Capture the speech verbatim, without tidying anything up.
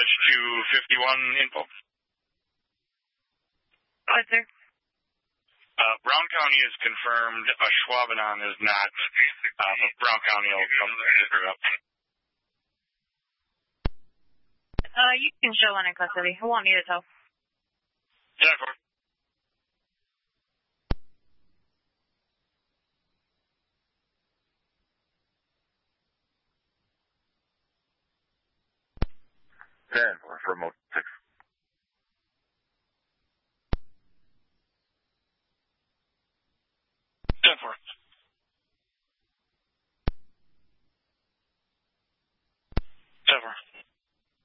Bridge two fifty-one info. What, sir? Uh, Brown County is confirmed. Uh, Schwabenon is not. Uh, but Brown County will come screw up. Uh, you can show one in custody. I won't need it, though. ten four. ten four for remote six. ten four. ten four.